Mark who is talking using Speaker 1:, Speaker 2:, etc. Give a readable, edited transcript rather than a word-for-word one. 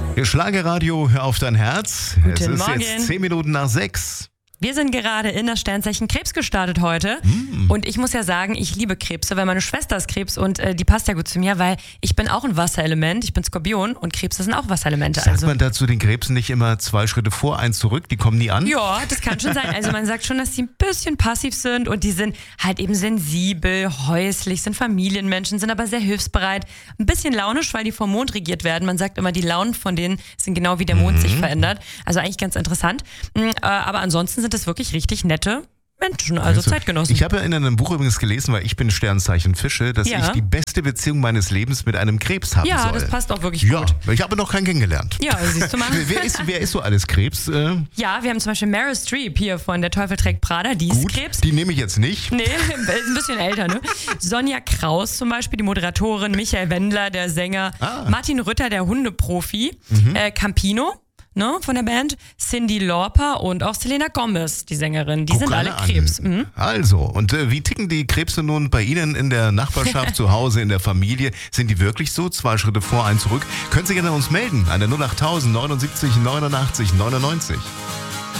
Speaker 1: Ihr Schlagerradio, hör auf dein Herz. Es ist
Speaker 2: Morgen.
Speaker 1: jetzt 10 Minuten nach 6.
Speaker 2: Wir sind gerade in das Sternzeichen Krebs gestartet heute. Und ich muss ja sagen, ich liebe Krebse, weil meine Schwester ist Krebs und die passt ja gut zu mir, weil ich bin auch ein Wasserelement, ich bin Skorpion und Krebse sind auch Wasserelemente.
Speaker 1: Sagt man dazu den Krebsen nicht immer 2 Schritte vor, 1 zurück? Die kommen nie an?
Speaker 2: Ja, das kann schon sein. Also man sagt schon, dass die ein bisschen passiv sind und die sind halt eben sensibel, häuslich, sind Familienmenschen, sind aber sehr hilfsbereit. Ein bisschen launisch, weil die vom Mond regiert werden. Man sagt immer, die Launen von denen sind genau wie der Mond sich verändert. Also eigentlich ganz interessant. Aber ansonsten sind das wirklich richtig nette Menschen, also Zeitgenossen.
Speaker 1: Ich habe ja in einem Buch übrigens gelesen, weil ich bin Sternzeichen Fische, dass ich die beste Beziehung meines Lebens mit einem Krebs haben soll.
Speaker 2: Ja, das passt auch wirklich gut.
Speaker 1: Ja, ich habe noch keinen kennengelernt.
Speaker 2: Ja, siehst du mal.
Speaker 1: Wer ist so alles Krebs?
Speaker 2: Ja, wir haben zum Beispiel Meryl Streep hier von Der Teufel trägt Prada, die ist Krebs.
Speaker 1: Die nehme ich jetzt nicht.
Speaker 2: Nee, ein bisschen älter, ne? Sonja Kraus zum Beispiel, die Moderatorin, Michael Wendler, der Sänger, Martin Rütter, der Hundeprofi, Campino, ne, von der Band, Cyndi Lauper und auch Selena Gomez, die Sängerin. Die sind alle Krebs.
Speaker 1: Also, und wie ticken die Krebse nun bei Ihnen in der Nachbarschaft, zu Hause, in der Familie? Sind die wirklich so? 2 Schritte vor, 1 zurück? Können Sie gerne uns melden an der 08000 79 89 99.